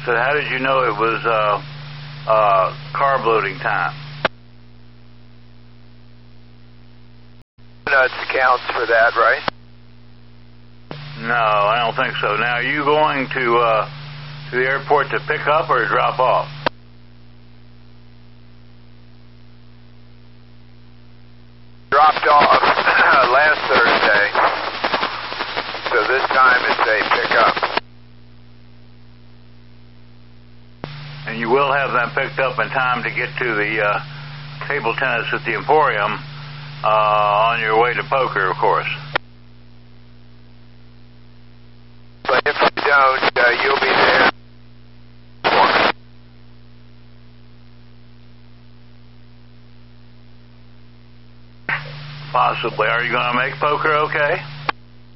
So how did you know it was carb loading time? Nuts counts for that, right? No, I don't think so. Now, are you going to the airport to pick up or drop off? Dropped off last Thursday, so this time it's a pickup. And you will have them picked up in time to get to the table tennis at the Emporium on your way to poker, of course. But if you don't, you'll be there for me. Possibly. Are you going to make poker okay?